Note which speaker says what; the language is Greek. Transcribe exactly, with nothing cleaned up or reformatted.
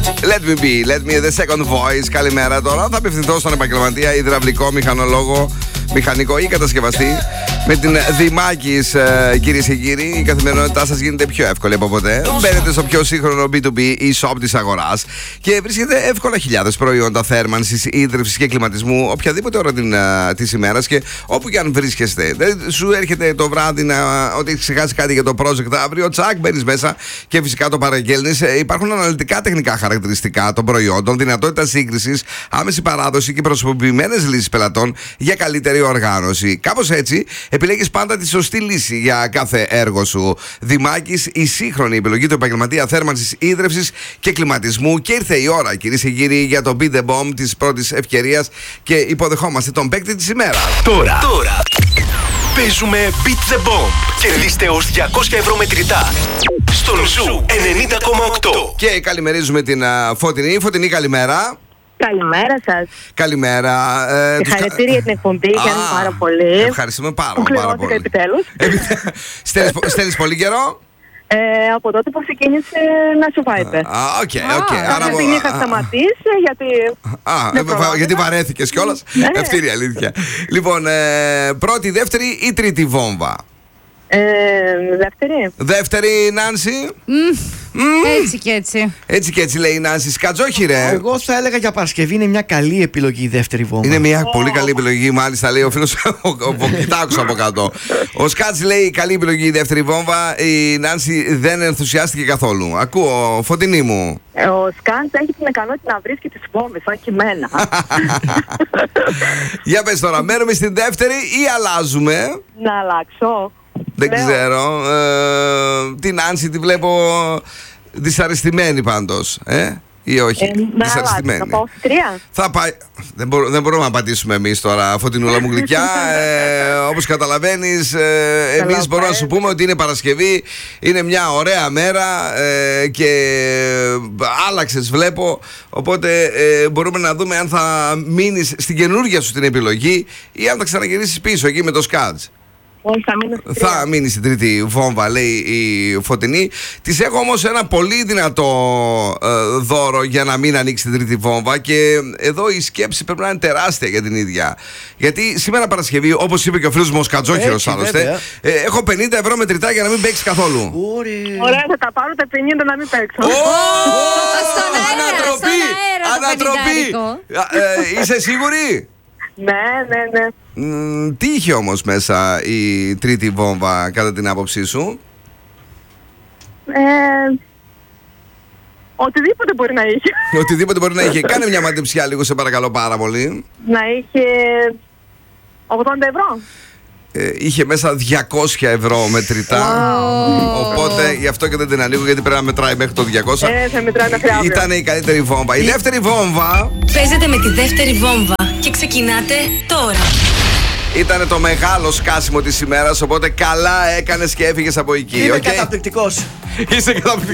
Speaker 1: Let me be, let me the second voice. Καλημέρα. Τώρα θα απευθυνθώ στον επαγγελματία υδραυλικό, μηχανολόγο, μηχανικό ή κατασκευαστή. Με την Δημάκης, ε, κυρίες και κύριοι, η καθημερινότητά σας γίνεται πιο εύκολη από ποτέ. Μπαίνετε στο πιο σύγχρονο μπι τού μπι e-shop της αγοράς και βρίσκετε εύκολα χιλιάδες προϊόντα θέρμανσης, ίδρυυσης και κλιματισμού οποιαδήποτε ώρα την, α, της ημέρας και όπου και αν βρίσκεστε. Δεν σου έρχεται το βράδυ να, ότι έχεις ξεχάσει κάτι για το project αύριο, τσακ, μπαίνεις μέσα και φυσικά το παραγγέλνεις. Ε, υπάρχουν αναλυτικά τεχνικά χαρακτηριστικά των προϊόντων, δυνατότητα σύγκρισης, άμεση παράδοση και προσωποποιημένες λύσεις πελατών για καλύτερη οργάνωση. Κάπως έτσι, επιλέγεις πάντα τη σωστή λύση για κάθε έργο σου. Δημάκης, η σύγχρονη επιλογή του επαγγελματία θέρμανσης, ίδρυυσης και κλιματισμού. Και ήρθε η ώρα, κυρίες και κύριοι, για το Beat the Bomb της πρώτης ευκαιρίας και υποδεχόμαστε τον παίκτη της ημέρας.
Speaker 2: Τώρα, τώρα παίζουμε Beat the Bomb. Κερδίστε ως διακόσια ευρώ μετρητά στον Ζου ενενήντα κόμμα οκτώ.
Speaker 1: Και καλημερίζουμε την uh, Φωτεινή. Φωτεινή, καλημέρα.
Speaker 3: Καλημέρα σας.
Speaker 1: Καλημέρα.
Speaker 3: Ε, Συγχαρητήρια για την εκπομπή, χαίρομαι πάρα πολύ.
Speaker 1: Ευχαριστούμε πάρα, πάρα πολύ.
Speaker 3: Επιτέλους.
Speaker 1: Στέλνεις, στέλνεις πολύ καιρό?
Speaker 3: Ε, από τότε που ξεκίνησε να survivor.
Speaker 1: Α, οκ, οκ.
Speaker 3: Άρα την είχα σταματήσει γιατί.
Speaker 1: Α, γιατί βαρέθηκες κιόλας. Αυτή είναι η αλήθεια. Λοιπόν, ε, πρώτη, δεύτερη ή τρίτη βόμβα?
Speaker 3: Ε, δεύτερη.
Speaker 1: Δεύτερη, Νάνση.
Speaker 4: Mm. Mm. Έτσι και έτσι.
Speaker 1: Έτσι και έτσι λέει η Νάνση. Σκατζόχι, ρε.
Speaker 5: Εγώ θα έλεγα για Παρασκευή είναι μια καλή επιλογή η δεύτερη βόμβα.
Speaker 1: Είναι μια oh. πολύ καλή επιλογή, μάλιστα λέει ο φίλος. Κοιτάξω από κάτω. Ο Σκάτς λέει καλή επιλογή η δεύτερη βόμβα. Η Νάνση δεν ενθουσιάστηκε καθόλου. Ακούω, Φωτεινή μου.
Speaker 3: Ο Σκάτς έχει την ικανότητα να βρίσκει τις βόμβες, σαν και εμένα.
Speaker 1: Για πες τώρα, μένουμε στην δεύτερη ή αλλάζουμε?
Speaker 3: Να αλλάξω.
Speaker 1: Δεν
Speaker 3: Λέω.
Speaker 1: ξέρω. Ε, την Άνση τη βλέπω δυσαρεστημένη πάντως. Ε, ή όχι?
Speaker 3: Ε, δυσαρεστημένη. Θα πάω στη τρία.
Speaker 1: Θα πάει. Δεν, μπορώ, δεν μπορούμε να πατήσουμε εμείς τώρα, Φωτεινούλα μου γλυκιά. ε, όπως καταλαβαίνεις, ε, εμείς μπορούμε να σου πούμε ότι είναι Παρασκευή. Είναι μια ωραία μέρα ε, και άλλαξες βλέπω. Οπότε ε, μπορούμε να δούμε αν θα μείνεις στην καινούργια σου την επιλογή ή αν θα ξαναγυρίσεις πίσω εκεί με το Σκάτς.
Speaker 3: Όχι, θα μείνω στην
Speaker 1: Θα μείνει στην τρίτη βόμβα, λέει η Φωτεινή. Της έχω όμως ένα πολύ δυνατό ε, δώρο για να μην ανοίξει την τρίτη βόμβα. Και εδώ η σκέψη πρέπει να είναι τεράστια για την ίδια. Γιατί σήμερα Παρασκευή, όπως είπε και ο φίλος μου ο Σκατζόχυρος άλλωστε, ε, έχω πενήντα ευρώ μετρητά για να μην παίξει καθόλου.
Speaker 3: Ωραία, θα τα πάρω τα πενήντα να μην παίξω.
Speaker 1: Ανατροπή! Ανατροπή! Είσαι σίγουρη?
Speaker 3: Ναι, ναι, ναι.
Speaker 1: Mm, τι είχε όμως μέσα η τρίτη βόμβα κατά την άποψή σου?
Speaker 3: Ε, οτιδήποτε μπορεί να είχε.
Speaker 1: Οτιδήποτε μπορεί να είχε. Κάνε μια μαντεψιά λίγο, σε παρακαλώ πάρα πολύ.
Speaker 3: Να είχε ογδόντα ευρώ.
Speaker 1: Ε, είχε μέσα διακόσια ευρώ μετρητά.
Speaker 4: Oh.
Speaker 1: Οπότε γι' αυτό και δεν την ανοίγω, γιατί πρέπει να μετράει μέχρι το διακόσια.
Speaker 3: Ε, θα μετράει μέχρι αύριο.
Speaker 1: Ήταν η καλύτερη βόμβα. Η δεύτερη βόμβα.
Speaker 6: Παίζετε με τη δεύτερη βόμβα και ξεκινάτε τώρα.
Speaker 1: Ήτανε το μεγάλο σκάσιμο της ημέρας, οπότε καλά έκανες και έφυγες από εκεί.
Speaker 5: Είμαι
Speaker 1: okay?
Speaker 5: καταπληκτικός.
Speaker 1: Είσαι καταπληκτικός.